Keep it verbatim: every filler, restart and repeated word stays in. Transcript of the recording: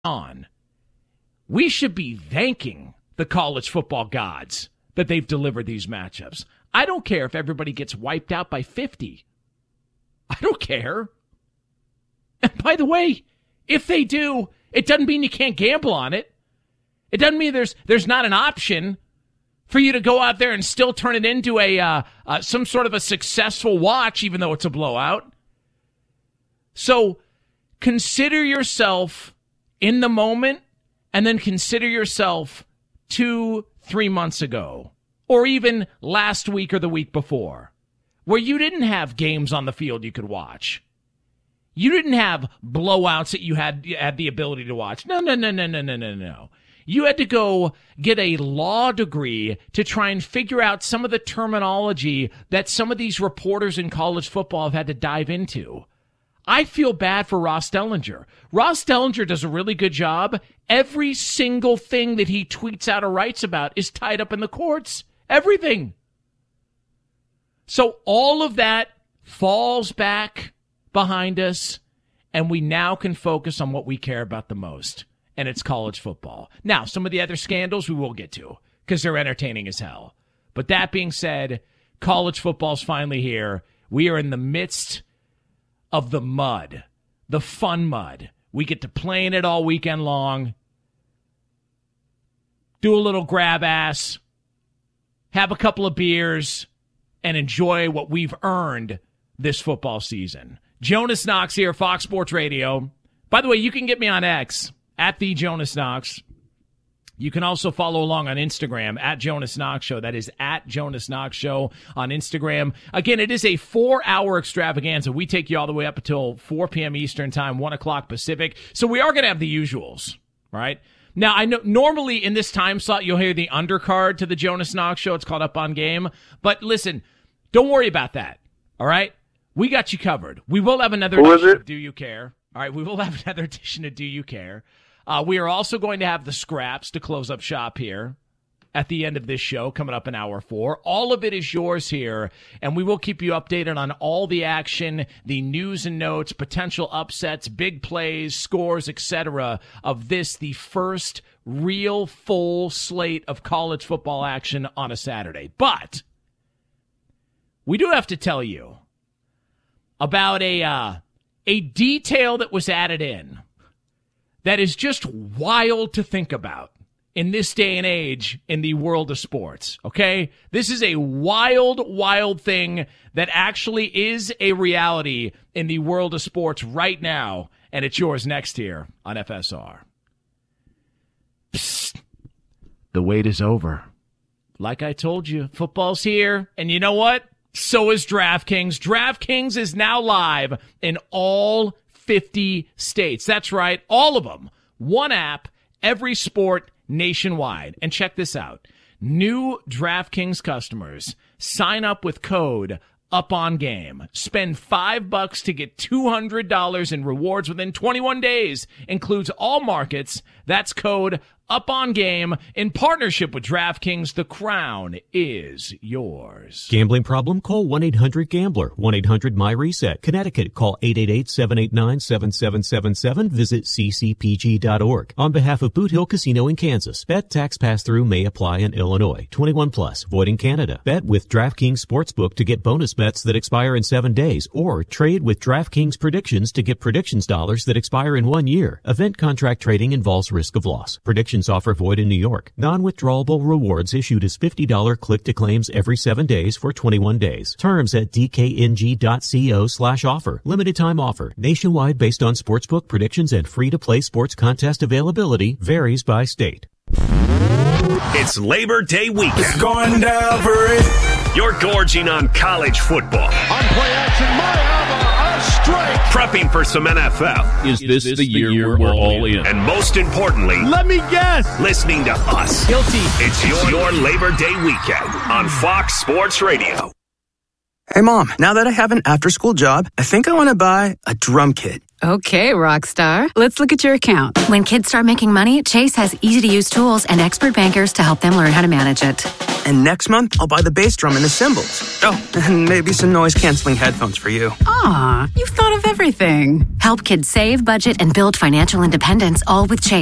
on. We should be thanking the college football gods that they've delivered these matchups. I don't care if everybody gets wiped out by fifty. I don't care. And by the way, if they do, it doesn't mean you can't gamble on it. It doesn't mean there's there's not an option for you to go out there and still turn it into a uh, uh, some sort of a successful watch, even though it's a blowout. So consider yourself in the moment, and then consider yourself two, three months ago, or even last week or the week before, where you didn't have games on the field you could watch. You didn't have blowouts that you had, you had the ability to watch. No, no, no, no, no, no, no, no. You had to go get a law degree to try and figure out some of the terminology that some of these reporters in college football have had to dive into. I feel bad for Ross Dellinger. Ross Dellinger does a really good job. Every single thing that he tweets out or writes about is tied up in the courts. Everything. So all of that falls back behind us, and we now can focus on what we care about the most, and it's college football. Now, some of the other scandals we will get to because they're entertaining as hell. But that being said, college football's finally here. We are in the midst of the mud, the fun mud. We get to play in it all weekend long, do a little grab ass, have a couple of beers, and enjoy what we've earned this football season. Jonas Knox here, Fox Sports Radio. By the way, you can get me on X, at the Jonas Knox. You can also follow along on Instagram, at Jonas Knox Show. That is at Jonas Knox Show on Instagram. Again, it is a four-hour extravaganza. We take you all the way up until four p.m. Eastern Time, one o'clock Pacific. So we are going to have the usuals, right? Now, I know normally in this time slot, you'll hear the undercard to the Jonas Knox Show. It's called Up on Game. But listen, don't worry about that, all right? We got you covered. We will have another Who edition is it? of Do You Care? All right, we will have another edition of Do You Care? Uh, we are also going to have the scraps to close up shop here at the end of this show, coming up in hour four. All of it is yours here, and we will keep you updated on all the action, the news and notes, potential upsets, big plays, scores, et cetera of this, the first real full slate of college football action on a Saturday. But we do have to tell you about a uh, a detail that was added in that is just wild to think about in this day and age in the world of sports, okay? This is a wild, wild thing that actually is a reality in the world of sports right now, and it's yours next here on F S R. Psst. The wait is over. Like I told you, football's here, and you know what? So is DraftKings. DraftKings is now live in all fifty states. That's right, all of them. One app, every sport, nationwide. And check this out. New DraftKings customers sign up with code UPONGAME. Spend five bucks to get two hundred dollars in rewards within twenty-one days. Includes all markets. That's code UPONGAME in partnership with DraftKings. The crown is yours. Gambling problem? Call one eight hundred gambler. one eight hundred my reset. Connecticut, call eight eight eight, seven eight nine, seven seven seven seven. Visit c c p g dot org. On behalf of Boot Hill Casino in Kansas, bet tax pass-through may apply in Illinois. twenty-one plus, void in Canada. Bet with DraftKings Sportsbook to get bonus bets that expire in seven days, or trade with DraftKings Predictions to get predictions dollars that expire in one year. Event contract trading involves risk of loss. Predictions offer void in New York. Non-withdrawable rewards issued as fifty dollars click-to-claims every seven days for twenty-one days. Terms at d k n g dot co slash offer. Limited time offer. Nationwide based on sportsbook predictions and free-to-play sports contest availability. Varies by state. It's Labor Day weekend. It's going down for it. You're gorging on college football. On play action, Mariava, a strike. Prepping for some N F L. Is this, is this the, the year, year we're all in? And most importantly, let me guess, listening to us. Guilty. It's your, your Labor Day weekend on Fox Sports Radio. Hey, Mom, now that I have an after-school job, I think I want to buy a drum kit. Okay, rock star. Let's look at your account. When kids start making money, Chase has easy-to-use tools and expert bankers to help them learn how to manage it. And next month, I'll buy the bass drum and the cymbals. Oh, and maybe some noise-canceling headphones for you. Aw, you've thought of everything. Help kids save, budget, and build financial independence, all with Chase.